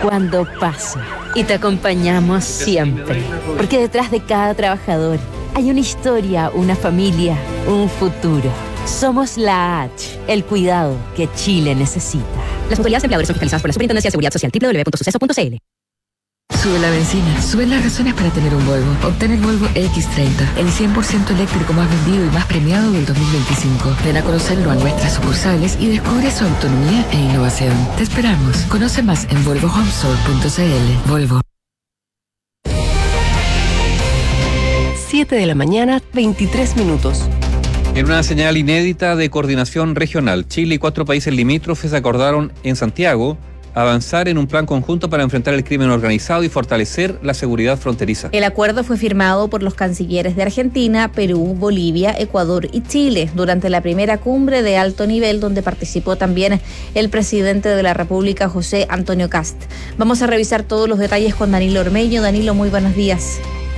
cuando pasa. Y te acompañamos siempre. Porque detrás de cada trabajador hay una historia, una familia, un futuro. Somos la H, el cuidado que Chile necesita. Las autoridades empleadores son fiscalizadas por la Superintendencia de Seguridad Social. www.suceso.cl. Sube la benzina, suben las razones para tener un Volvo. Obtén el Volvo X30, el 100% eléctrico más vendido y más premiado del 2025. Ven a conocerlo a nuestras sucursales y descubre su autonomía e innovación. Te esperamos. Conoce más en volvohomestore.cl. Volvo. 7 de la mañana, 23 minutos. En una señal inédita de coordinación regional, Chile y 4 países limítrofes acordaron en Santiago avanzar en un plan conjunto para enfrentar el crimen organizado y fortalecer la seguridad fronteriza. El acuerdo fue firmado por los cancilleres de Argentina, Perú, Bolivia, Ecuador y Chile durante la primera cumbre de alto nivel donde participó también el presidente de la República, José Antonio Kast. Vamos a revisar todos los detalles con Danilo Ormeño. Danilo, muy buenos días.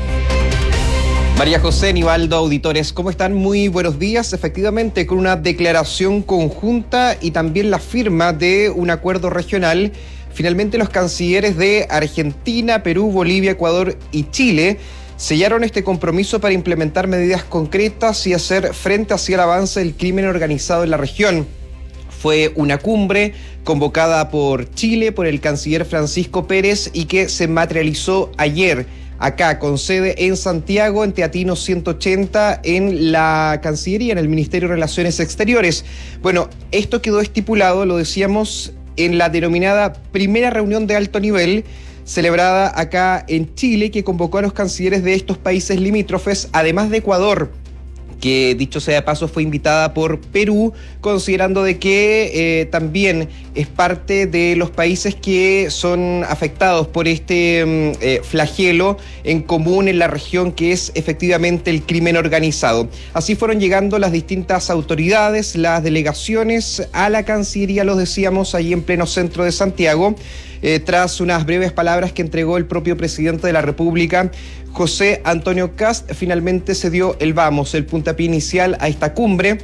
María José, Nivaldo, auditores, ¿cómo están? Muy buenos días. Efectivamente, con una declaración conjunta y también la firma de un acuerdo regional, finalmente los cancilleres de Argentina, Perú, Bolivia, Ecuador y Chile sellaron este compromiso para implementar medidas concretas y hacer frente hacia el avance del crimen organizado en la región. Fue una cumbre convocada por Chile, por el canciller Francisco Pérez, y que se materializó ayer acá, con sede en Santiago, en Teatino 180, en la Cancillería, en el Ministerio de Relaciones Exteriores. Bueno, esto quedó estipulado, lo decíamos, en la denominada primera reunión de alto nivel, celebrada acá en Chile, que convocó a los cancilleres de estos países limítrofes, además de Ecuador, que dicho sea de paso fue invitada por Perú, considerando de que también es parte de los países que son afectados por este flagelo en común en la región, que es efectivamente el crimen organizado. Así fueron llegando las distintas autoridades, las delegaciones a la Cancillería, los decíamos, ahí en pleno centro de Santiago, tras unas breves palabras que entregó el propio presidente de la República, José Antonio Kast. Finalmente se dio el puntapié inicial a esta cumbre,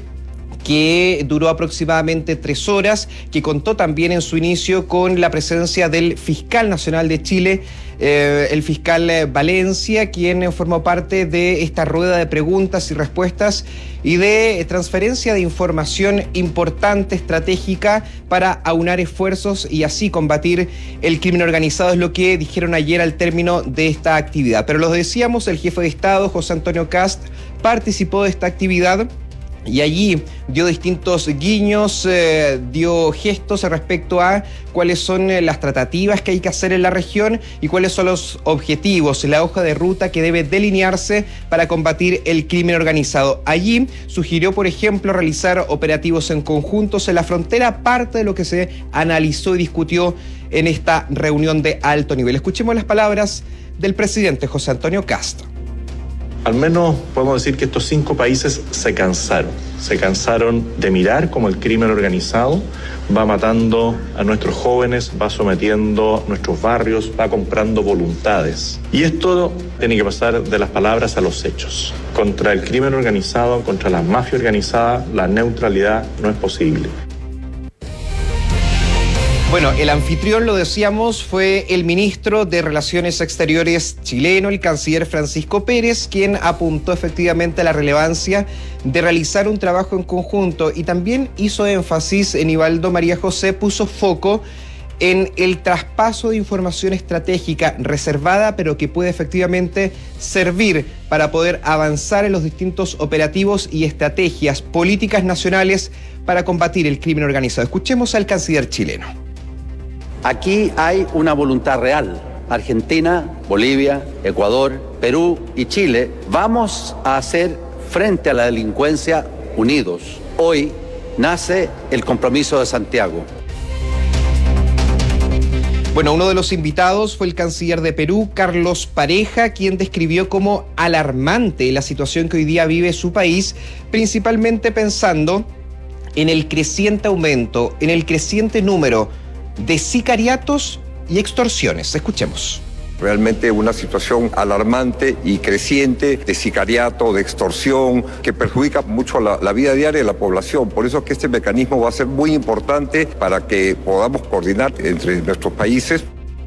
que duró aproximadamente 3 horas, que contó también en su inicio con la presencia del fiscal nacional de Chile, el fiscal Valencia, quien formó parte de esta rueda de preguntas y respuestas y de transferencia de información importante, estratégica, para aunar esfuerzos y así combatir el crimen organizado, es lo que dijeron ayer al término de esta actividad. Pero lo decíamos, el jefe de Estado, José Antonio Kast, participó de esta actividad y allí dio distintos guiños, dio gestos respecto a cuáles son las tratativas que hay que hacer en la región y cuáles son los objetivos, la hoja de ruta que debe delinearse para combatir el crimen organizado. Allí sugirió, por ejemplo, realizar operativos en conjuntos en la frontera, parte de lo que se analizó y discutió en esta reunión de alto nivel. Escuchemos las palabras del presidente José Antonio Kast. Al menos podemos decir que estos 5 países se cansaron de mirar cómo el crimen organizado va matando a nuestros jóvenes, va sometiendo nuestros barrios, va comprando voluntades. Y esto tiene que pasar de las palabras a los hechos. Contra el crimen organizado, contra la mafia organizada, la neutralidad no es posible. Bueno, el anfitrión, lo decíamos, fue el ministro de Relaciones Exteriores chileno, el canciller Francisco Pérez, quien apuntó efectivamente a la relevancia de realizar un trabajo en conjunto y también hizo énfasis, Nivaldo, María José, puso foco en el traspaso de información estratégica reservada, pero que puede efectivamente servir para poder avanzar en los distintos operativos y estrategias políticas nacionales para combatir el crimen organizado. Escuchemos al canciller chileno. Aquí hay una voluntad real. Argentina, Bolivia, Ecuador, Perú y Chile vamos a hacer frente a la delincuencia unidos. Hoy nace el compromiso de Santiago. Bueno, uno de los invitados fue el canciller de Perú, Carlos Pareja, quien describió como alarmante la situación que hoy día vive su país, principalmente pensando en el creciente aumento, en el creciente número de sicariatos y extorsiones. Escuchemos. Realmente una situación alarmante y creciente de sicariato, de extorsión, que perjudica mucho la vida diaria de la población. Por eso es que este mecanismo va a ser muy importante para que podamos coordinar entre nuestros países.